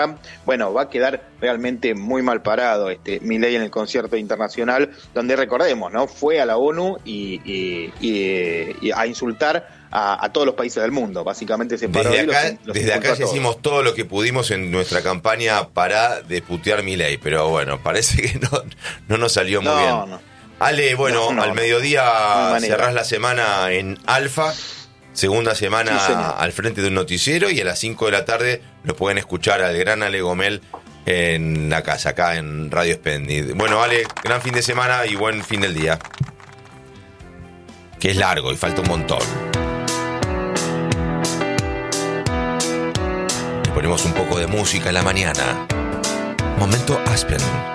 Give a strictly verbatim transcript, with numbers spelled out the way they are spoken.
bueno, va a quedar realmente muy mal parado este Milei en el concierto internacional, donde recordemos, ¿no? Fue a la ONU y, y, y, y a insultar a, a todos los países del mundo. Básicamente se paró desde y acá, los, los desde acá ya hicimos todo lo que pudimos en nuestra campaña para desputear Milei, pero bueno, parece que no, no nos salió muy no, bien. No. Ale, bueno, no, no, al mediodía no cerrás la semana en Alfa. Segunda semana sí, al frente de un noticiero, y a las cinco de la tarde lo pueden escuchar al gran Ale Gomel en la casa, acá en Radio Splendid. Bueno, Ale, gran fin de semana y buen fin del día. Que es largo y falta un montón. Le ponemos un poco de música en la mañana. Momento Aspen.